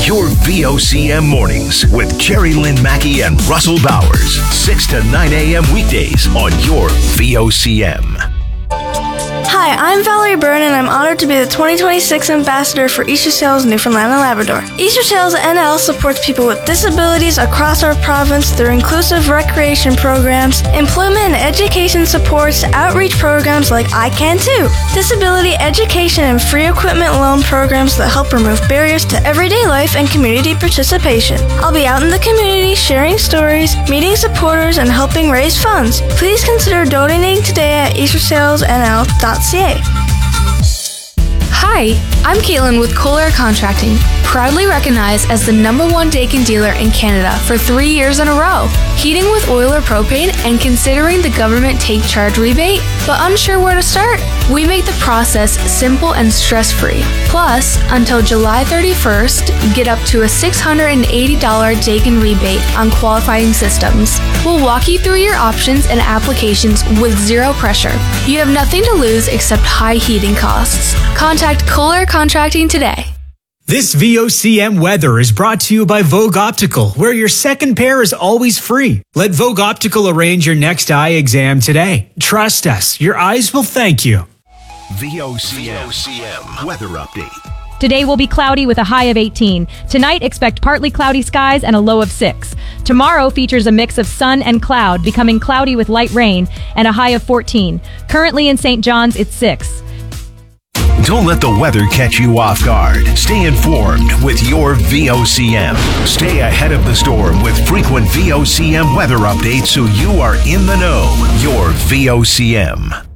Your VOCM mornings with Jerry Lynn Mackey and Russell Bowers. 6 to 9 a.m. weekdays on your VOCM. Hi, I'm Valerie Byrne, and I'm honored to be the 2026 Ambassador for Easter Sails Newfoundland and Labrador. Easter Sails NL supports people with disabilities across our province through inclusive recreation programs, employment and education supports, outreach programs like I Can Too, disability education and free equipment loan programs that help remove barriers to everyday life and community participation. I'll be out in the community sharing stories, meeting supporters, and helping raise funds. Please consider donating today at eastersailsnl.ca. Hi, I'm Caitlin with Kohler Contracting, proudly recognized as the #1 Daikin dealer in Canada for 3 years in a row. Heating with oil or propane and considering the government take charge rebate, but unsure where to start? We make the process simple and stress-free. Plus, until July 31st, get up to a $680 Daikin rebate on qualifying systems. We'll walk you through your options and applications with zero pressure. You have nothing to lose except high heating costs. Contact Kohler Contracting today. This VOCM weather is brought to you by Vogue Optical, where your second pair is always free. Let Vogue Optical arrange your next eye exam today. Trust us, your eyes will thank you. VOCM weather update. Today will be cloudy with a high of 18. Tonight, expect partly cloudy skies and a low of 6. Tomorrow features a mix of sun and cloud, becoming cloudy with light rain and a high of 14. Currently in St. John's, it's 6. Don't let the weather catch you off guard. Stay informed with your VOCM. Stay ahead of the storm with frequent VOCM weather updates so you are in the know. Your VOCM.